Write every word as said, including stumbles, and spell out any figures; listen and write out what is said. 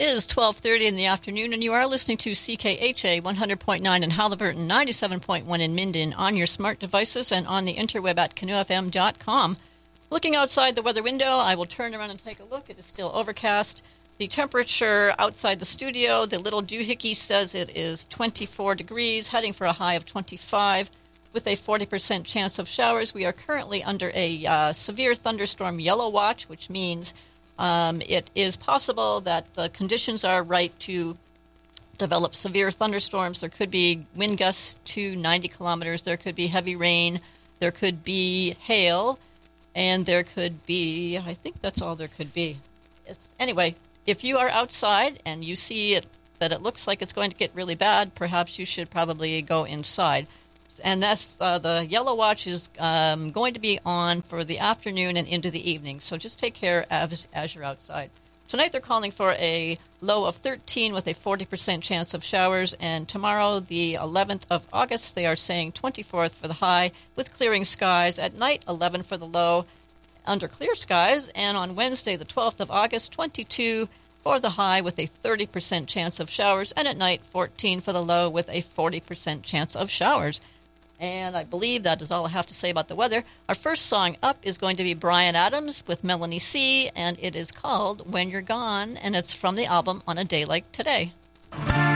is twelve thirty in the afternoon, and you are listening to C K H A one hundred point nine in Halliburton, ninety-seven point one in Minden on your smart devices and on the interweb at canoe f m dot com. Looking outside the weather window, I will turn around and take a look. It is still overcast. The temperature outside the studio, the little doohickey says it is twenty-four degrees, heading for a high of twenty-five with a forty percent chance of showers. We are currently under a uh, severe thunderstorm yellow watch, which means um, it is possible that the conditions are right to develop severe thunderstorms. There could be wind gusts to ninety kilometers. There could be heavy rain. There could be hail. And there could be, I think that's all there could be. It's, anyway, if you are outside and you see it, that it looks like it's going to get really bad, perhaps you should probably go inside. And that's uh, the yellow watch is um, going to be on for the afternoon and into the evening. So just take care as, as you're outside. Tonight they're calling for a low of thirteen with a forty percent chance of showers. And tomorrow, the eleventh of August, they are saying twenty-fourth for the high with clearing skies. At night, eleven for the low under clear skies. And on Wednesday, the twelfth of August, twenty-two for the high with a thirty percent chance of showers. And at night, fourteen for the low with a forty percent chance of showers. And I believe that is all I have to say about the weather. Our first song up is going to be Bryan Adams with Melanie C., and it is called When You're Gone, and it's from the album On a Day Like Today.